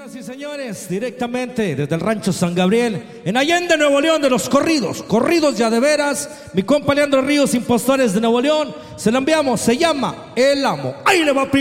Señoras y señores, directamente desde el rancho San Gabriel, en Allende, Nuevo León, de los corridos ya de veras, mi compa Leandro Ríos, Impostores de Nuevo León, se lo enviamos, se llama El Amo. Ahí le va primero.